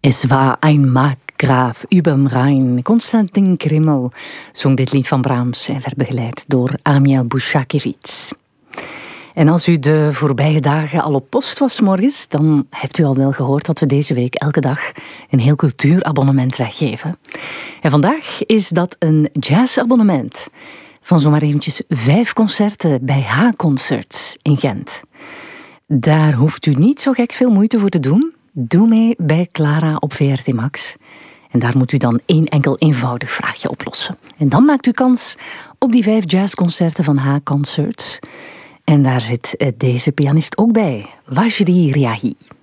Es war ein Markgraaf überm Rhein. Konstantin Krimmel zong dit lied van Brahms en werd begeleid door Amiel Bouchakevitz. En als u de voorbije dagen al op post was morgens, dan hebt u al wel gehoord dat we deze week elke dag een heel cultuurabonnement weggeven. En vandaag is dat een jazzabonnement van zomaar eventjes 5 concerten bij H-Concerts in Gent. Daar hoeft u niet zo gek veel moeite voor te doen. Doe mee bij Clara op VRT Max. En daar moet u dan 1 enkel eenvoudig vraagje oplossen. En dan maakt u kans op die 5 jazzconcerten van H-Concerts. En daar zit deze pianist ook bij, Vajri Riahi.